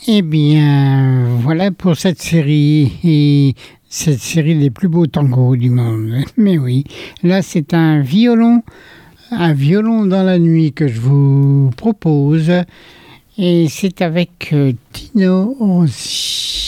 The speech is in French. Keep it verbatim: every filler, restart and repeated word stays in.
Eh bien, voilà pour cette série, et cette série des plus beaux tangos du monde. Mais oui, là c'est un violon, un violon dans la nuit que je vous propose, et c'est avec Tino Rossi.